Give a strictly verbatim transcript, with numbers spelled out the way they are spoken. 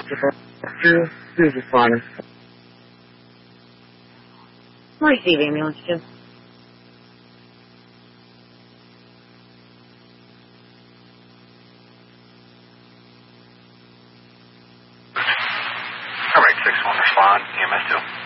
Two, who's responding? Receive ambulance two. All right, six one respond, E M S two.